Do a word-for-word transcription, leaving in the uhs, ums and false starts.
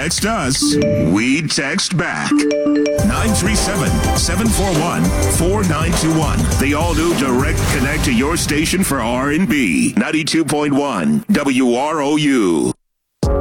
text us, we text back. nine three seven, seven four one, four nine two one. The all-new Direct Connect to your station for R and B. ninety-two point one W R O U.